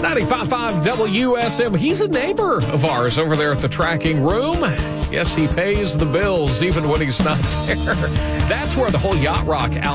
95.5 WSM. He's a neighbor of ours over there at the tracking room. Yes, he pays the bills even when he's not there. That's where the whole Yacht Rock